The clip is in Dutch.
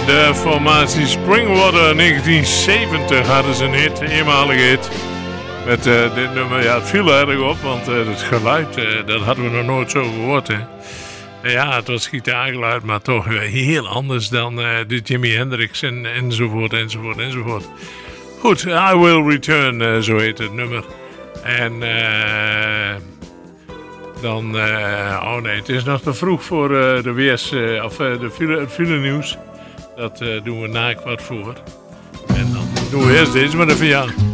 De formatie Springwater 1970 hadden ze een hit, een eenmalige hit. Met dit nummer, ja, het viel erg op, want het geluid, dat hadden we nog nooit zo gehoord. Hè. Ja, het was gitaargeluid, maar toch heel anders dan de Jimi Hendrix enzovoort. Goed, I Will Return, zo heet het nummer. En dan, oh nee, het is nog te vroeg voor de WS, of het file nieuws. Dat doen we na 15:15. En dan doen we eerst deze maar even, ja.